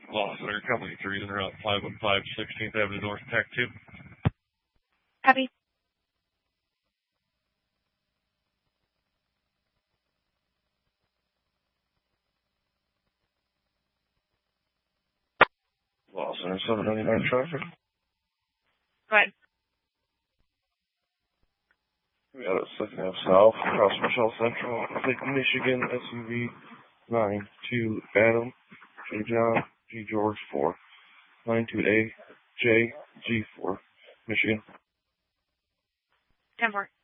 Law Center, Company 3, in Route 515, 16th Avenue North, Tech 2. Copy. Law Center, 799 traffic. Go ahead. We got it 2nd Ave South, across Michelle Central, Lake Michigan, SUV 92 Adam, J John, G George 4, 92A, J, G4, Michigan. 10-4.